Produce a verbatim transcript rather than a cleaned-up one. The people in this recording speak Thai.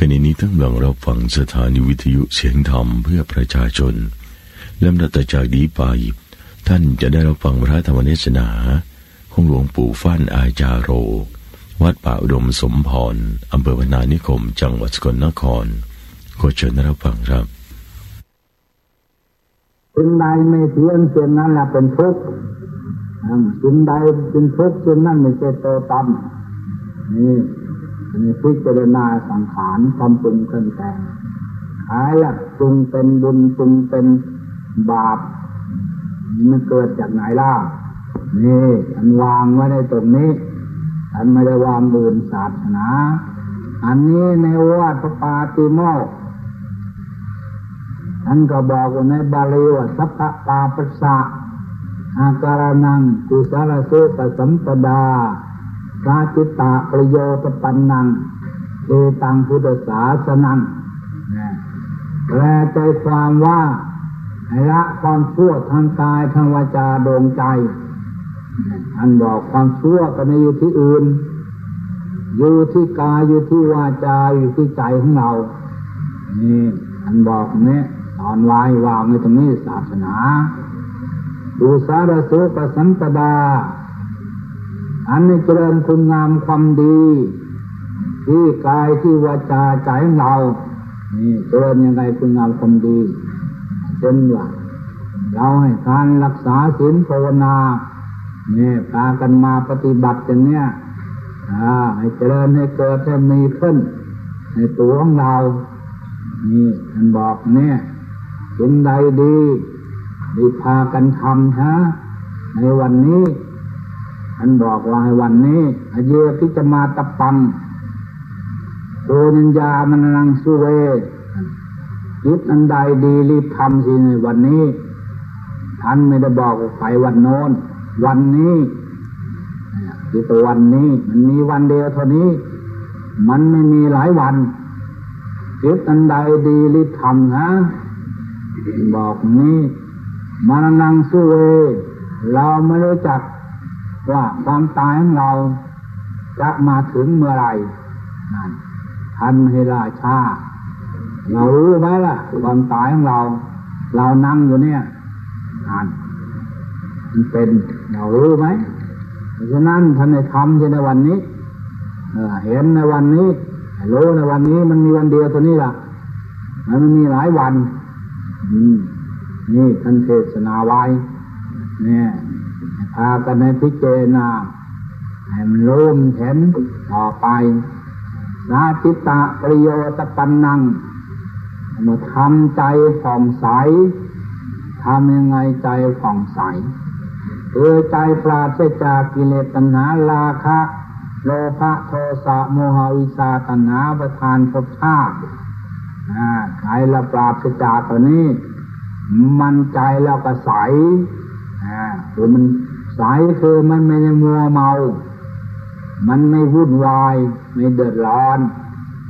ขณะนี้ทั้งหลังเราฟังสถานีวิทยุเสียงธรรมเพื่อประชาชนลำดับต่อจากนี้ไปท่านจะได้รับฟังพระธรรมเทศนาของหลวงปู่ฟั่นอาจาโรวัดป่าอุดมสมพรอำเภอพนานิคมจังหวัดสกลนครขอเชิญรับฟังครับสิ่งใดไม่เที่ยงสิ่งนั้นแหละเป็นทุกข์สิ่งใดเป็นทุกข์สิ่งนั้นไม่ใช่ตัวตนนี่นี่พิจารณาสังขารความปรุงเครื่องแต่งขายละปรุงเป็นบุญปรุงเป็นบาปมันเกิดจากไหนล่ะนี่อันวางไว้ในตรงนี้อันไม่ได้วางบนศาสนาอันนี้ในวัดพระปาติโมกข์ท่านก็บอกว่าในบาลีว่าสัพพะปาปัสสะอาการนังกุศลสุขสัมปดาสาจิตตะประโยชน์ปันนังเอตังพุทธศาสนังแปลใจความว่าให้ละความชั่วทางกายทางวาจาดวงใจท่านบอกความชั่วก็ไม่อยู่ที่อื่นอยู่ที่กายอยู่ที่วาจาอยู่ที่ใจของเรานี่ท่านบอกเนี่ยตอนวายวางในตรงนี้ศาสนาดูสารสุขสัมปดาอันนี้เจริญคุณงามความดีที่กายที่วาจาใจของเรานี่เจริญยังไงคุณงามความดีเช่นว่าเราให้การรักษาศีลภาวนาเนี่ยพากันมาปฏิบัติอย่างเนี้ยอ่าให้เจริญให้เกิดให้มีขึ้นในตัวของเรานี่ท่านบอกเนี่ยสิ่งใดดีได้พากันทำฮะในวันนี้ท่านบอกว่าให้วันนี้อเยพิจมาตปังโดนิญญามนังสุเวจิตอันใดดีรีบทำสิในวันนี้ท่านไม่ได้บอกไปวันโน้นวันนี้คือตัววันนี้มันมีวันเดียวเท่านี้มันไม่มีหลายวันจิตอันใดดีรีบทำนะบอกนี้มานังสุเวเราไม่รู้จักว่าความตายของเราจะมาถึงเมื่อไหร่นั่นท่านให้ราชาเรารู้ไหมล่ะความตายของเราเรานั่งอยู่เนี่ยนั่นมันเป็นเรารู้ไหมเพราะฉะนั้นท่านให้ทำในวันนี้เห็นในวันนี้รู้ในวันนี้มันมีวันเดียวตัวนี้ล่ะมันไม่มีหลายวันนี่ท่านเทศนาไว้เนี่ยพากันในพิจารณาให้มันรู้มันเห็นต่อไปนาจิตตะประโยชน์ปันนังมาทำใจผ่องใสทำยังไงใจผ่องใสคือใจปราศจากกิเลสตัณหาราคะโลภะโทสะโมหะวิชาตัณหาประทานภพชาติใจเราปราศจากตัวนี้มันใจเราก็ใสคือมันใสคือมันไม่มัวเมามันไม่วุ่นวายไม่เดือดร้อน